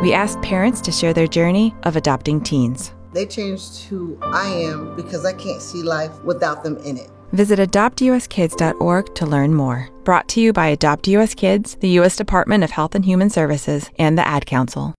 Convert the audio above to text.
We asked parents to share their journey of adopting teens. They changed who I am because I can't see life without them in it. Visit adoptuskids.org to learn more. Brought to you by Adopt US Kids, the U.S. Department of Health and Human Services, and the Ad Council.